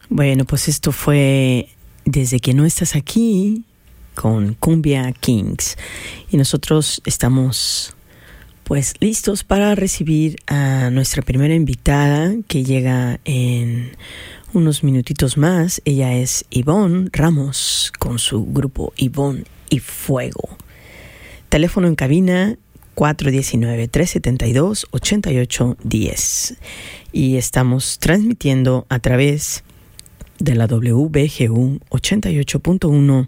Bueno, pues esto fue Desde que no estás aquí con Cumbia Kings. Y nosotros estamos pues listos para recibir a nuestra primera invitada que llega en unos minutitos más. Ella es Ivonne Ramos con su grupo Ivonne y Fuego. Teléfono en cabina 419-372-8810. Y estamos transmitiendo a través de la WBGU 88.1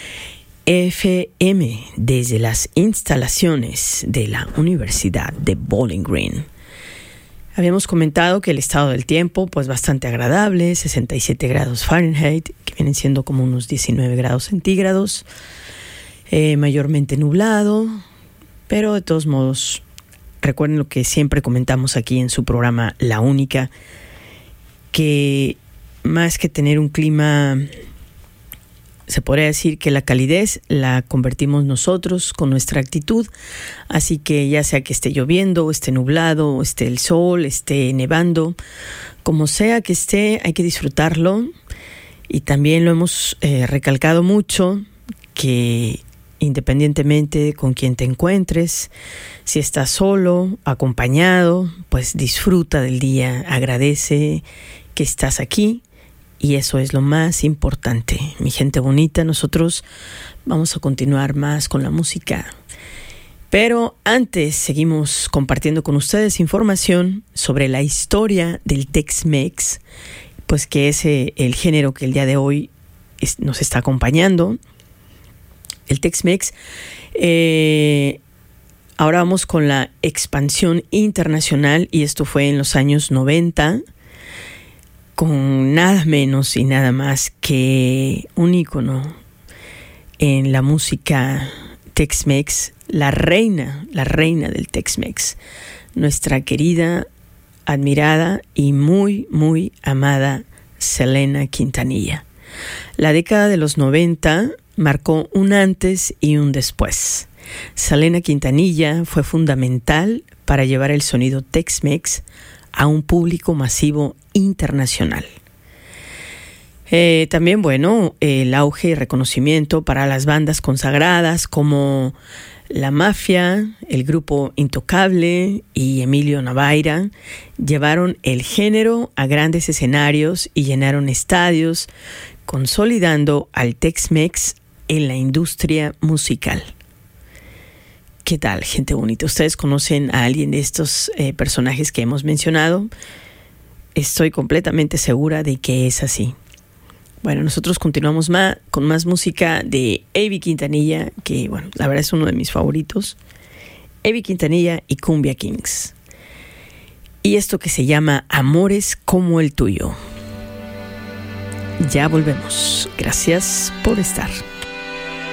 FM desde las instalaciones de la Universidad de Bowling Green. Habíamos comentado que el estado del tiempo pues bastante agradable, 67 grados Fahrenheit, que vienen siendo como unos 19 grados centígrados, mayormente nublado, pero de todos modos, recuerden lo que siempre comentamos aquí en su programa La Única, que más que tener un clima, se podría decir que la calidez la convertimos nosotros con nuestra actitud. Así que ya sea que esté lloviendo, esté nublado, esté el sol, esté nevando, como sea que esté, hay que disfrutarlo. Y también lo hemos recalcado mucho, que independientemente con quien te encuentres, si estás solo, acompañado, pues disfruta del día, agradece que estás aquí. Y eso es lo más importante, mi gente bonita. Nosotros vamos a continuar más con la música. Pero antes seguimos compartiendo con ustedes información sobre la historia del Tex-Mex, pues que es el género que el día de hoy nos está acompañando. El Tex-Mex. Ahora vamos con la expansión internacional, y esto fue en los años 90. Con nada menos y nada más que un ícono en la música Tex-Mex, la reina del Tex-Mex, nuestra querida, admirada y muy, muy amada Selena Quintanilla. La década de los 90 marcó un antes y un después. Selena Quintanilla fue fundamental para llevar el sonido Tex-Mex a un público masivo internacional. También, bueno, el auge y reconocimiento para las bandas consagradas como La Mafia, el grupo Intocable y Emilio Navaira llevaron el género a grandes escenarios y llenaron estadios, consolidando al Tex-Mex en la industria musical. ¿Qué tal, gente bonita? ¿Ustedes conocen a alguien de estos personajes que hemos mencionado? Estoy completamente segura de que es así. Bueno, nosotros continuamos con más música de Evi Quintanilla, que, bueno, la verdad es uno de mis favoritos. Evi Quintanilla y Cumbia Kings. Y esto que se llama Amores como el tuyo. Ya volvemos. Gracias por estar.